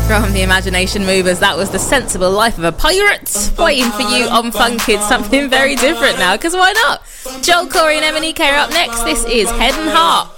From the Imagination Movers, that was The Sensible Life of a Pirate. Waiting for you on Fun Kids, something very different now, because why not? Joel Corey and Emanike are up next. This is Head and Heart.